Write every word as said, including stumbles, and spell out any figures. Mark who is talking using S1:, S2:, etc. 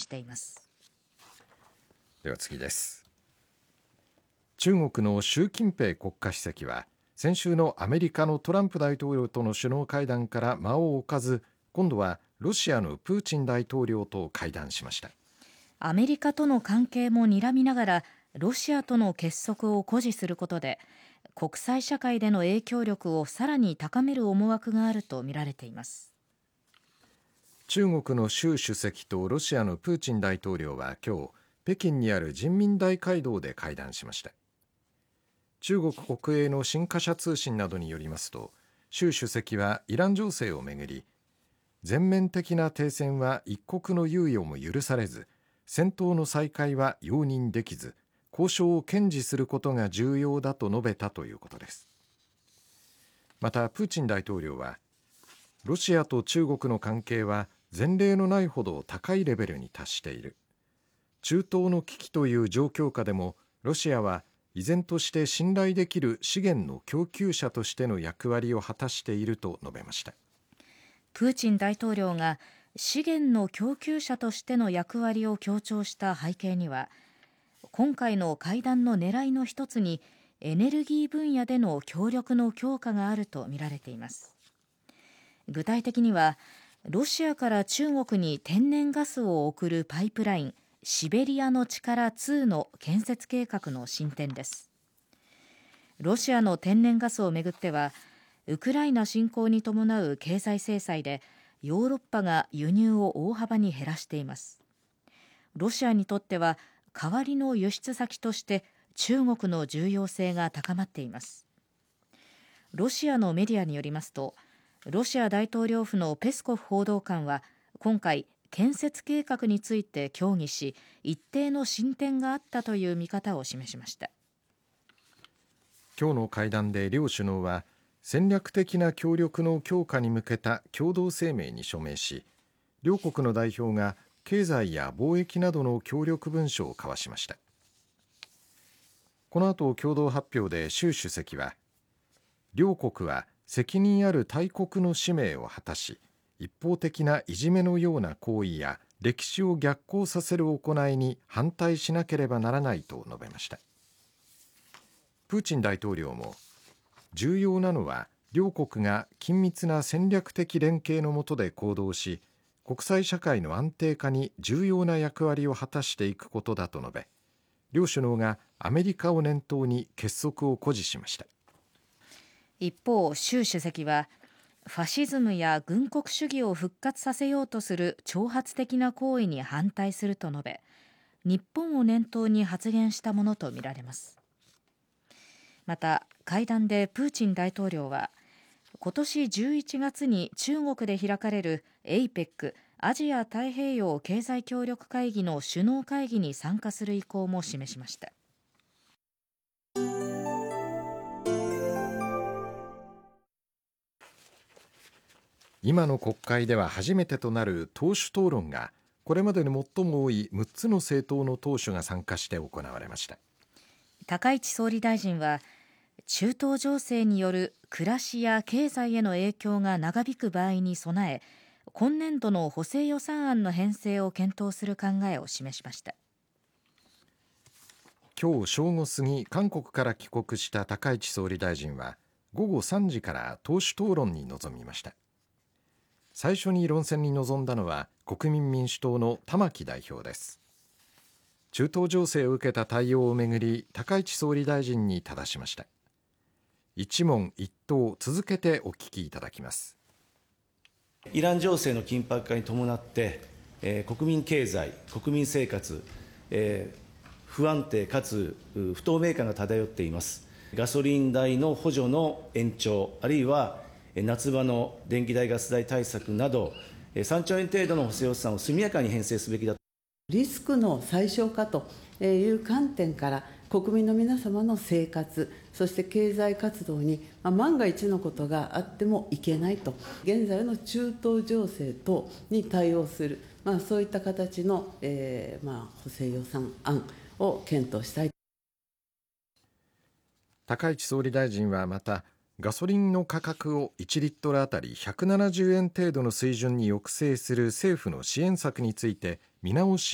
S1: しています。
S2: では次です。中国の習近平国家主席は先週のアメリカのトランプ大統領との首脳会談から間を置かず、今度はロシアのプーチン大統領と会談しました。
S1: アメリカとの関係も睨みながらロシアとの結束を誇示することで国際社会での影響力をさらに高める思惑があるとみられています。
S2: 中国の習主席とロシアのプーチン大統領は今日、北京にある人民大会堂で会談しました。中国国営の新華社通信などによりますと、習主席はイラン情勢をめぐり、全面的な停戦は一刻の猶予も許されず、戦闘の再開は容認できず、交渉を堅持することが重要だと述べたということです。またプーチン大統領は、ロシアと中国の関係は前例のないほど高いレベルに達している。中東の危機という状況下でもロシアは依然として信頼できる資源の供給者としての役割を果たしていると述べました。
S1: プーチン大統領が資源の供給者としての役割を強調した背景には、今回の会談の狙いの一つにエネルギー分野での協力の強化があるとみられています。具体的には、ロシアから中国に天然ガスを送るパイプラインシベリアの力にの建設計画の進展です。ロシアの天然ガスをめぐっては、ウクライナ侵攻に伴う経済制裁でヨーロッパが輸入を大幅に減らしています。ロシアにとっては代わりの輸出先として中国の重要性が高まっています。ロシアのメディアによりますと、ロシア大統領府のペスコフ報道官は今回建設計画について協議し、一定の進展があったという見方を示しました。
S2: 今日の会談で両首脳は戦略的な協力の強化に向けた共同声明に署名し、両国の代表が経済や貿易などの協力文書を交わしました。この後共同発表で習主席は、両国は責任ある大国の使命を果たし、一方的ないじめのような行為や歴史を逆行させる行いに反対しなければならないと述べました。プーチン大統領も、重要なのは両国が緊密な戦略的連携の下で行動し、国際社会の安定化に重要な役割を果たしていくことだと述べ、両首脳がアメリカを念頭に結束を誇示しました。
S1: 一方、習主席はファシズムや軍国主義を復活させようとする挑発的な行為に反対すると述べ、日本を念頭に発言したものとみられます。また会談でプーチン大統領は、今年じゅういちがつに中国で開かれる エイペック アジア太平洋経済協力会議の首脳会議に参加する意向も示しました。
S2: 今の国会では初めてとなる党首討論が、これまでで最も多いむっつの政党の党首が参加して行われました。
S1: 高市総理大臣は、中東情勢による暮らしや経済への影響が長引く場合に備え、今年度の補正予算案の編成を検討する考えを示しました。
S2: 今日正午過ぎ、韓国から帰国した高市総理大臣はごごさんじから党首討論に臨みました。最初に論戦に臨んだのは国民民主党の玉木代表です。中東情勢を受けた対応をめぐり、高市総理大臣にただしました。一問一答、続けてお聞きいただきます。
S3: イラン情勢の緊迫化に伴って、えー、国民経済、国民生活、えー、不安定かつ不透明感が漂っています。ガソリン代の補助の延長、あるいは夏場の電気代、ガス代対策など、さんちょうえん程度の補正予算を速やかに編成すべきだ。
S4: リスクの最小化という観点から、国民の皆様の生活、そして経済活動に万が一のことがあってもいけないと、現在の中東情勢等に対応する、まあ、そういった形の、えーまあ、補正予算案を検討したい。
S2: 高市総理大臣はまた、ガソリンの価格をいちリットルあたりひゃくななじゅうえん程度の水準に抑制する政府の支援策について見直し